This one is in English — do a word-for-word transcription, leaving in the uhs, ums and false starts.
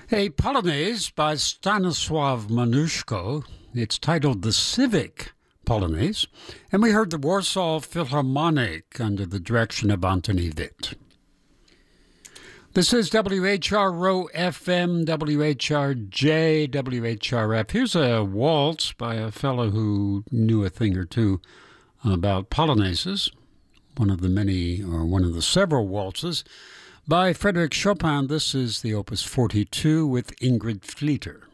A Polonaise by Stanisław Moniuszko. It's titled The Civic Polonaise, and we heard the Warsaw Philharmonic under the direction of Antoni Witt. This is W H R O F M, W H R J, W H R F. Here's a waltz by a fellow who knew a thing or two about polonaises, one of the many, or one of the several waltzes by Frédéric Chopin. This is the Opus forty-two with Ingrid Fleeter.